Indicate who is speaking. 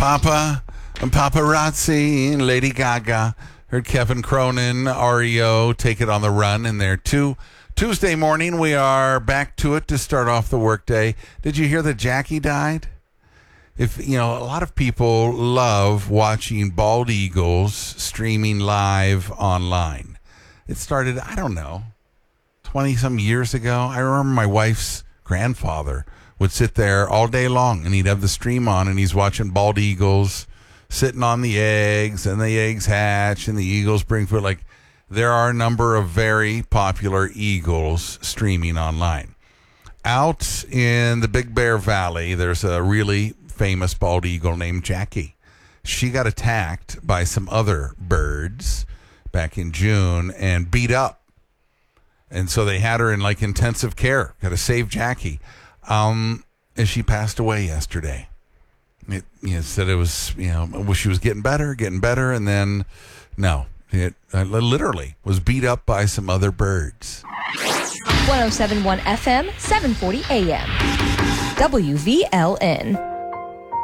Speaker 1: Paparazzi, Lady Gaga. Heard Kevin Cronin, REO, Take It on the Run in there too. Tuesday morning, we are back to it to start off the workday. Did you hear that Jackie died? A lot of people love watching bald eagles streaming live online. It started, 20-some years ago. I remember my wife's grandfather would sit there all day long, and he'd have the stream on, and he's watching bald eagles sitting on the eggs, and the eggs hatch, and the eagles bring food. Like, there are a number of very popular eagles streaming online. Out in the Big Bear Valley, there's a really famous bald eagle named Jackie. She got attacked by some other birds back in June and beat up. And so they had her in intensive care. Got to save Jackie. And she passed away yesterday. It said it was, she was getting better, and then no, it literally was beat up by some other birds.
Speaker 2: 107.1 FM, 740 AM. WVLN.